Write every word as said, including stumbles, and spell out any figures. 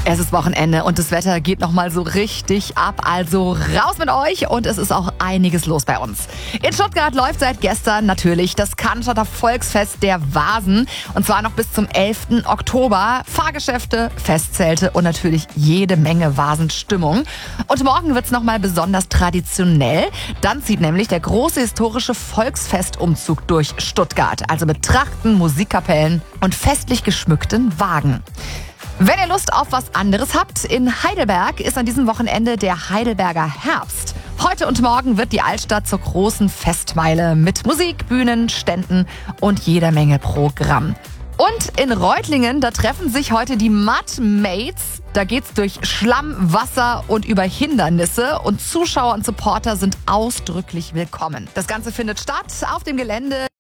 Es ist Wochenende und das Wetter geht nochmal so richtig ab. Also raus mit euch und es ist auch einiges los bei uns. In Stuttgart läuft seit gestern natürlich das Cannstatter Volksfest der Vasen. Und zwar noch bis zum elften Oktober. Fahrgeschäfte, Festzelte und natürlich jede Menge Vasenstimmung. Und morgen wird's nochmal besonders traditionell. Dann zieht nämlich der große historische Volksfestumzug durch Stuttgart. Also mit Trachten, Musikkapellen und festlich geschmückten Wagen. Wenn ihr Lust auf was anderes habt, in Heidelberg ist an diesem Wochenende der Heidelberger Herbst. Heute und morgen wird die Altstadt zur großen Festmeile mit Musik, Bühnen, Ständen und jeder Menge Programm. Und in Reutlingen, da treffen sich heute die Mud Mates. Da geht's durch Schlamm, Wasser und über Hindernisse. Und Zuschauer und Supporter sind ausdrücklich willkommen. Das Ganze findet statt auf dem Gelände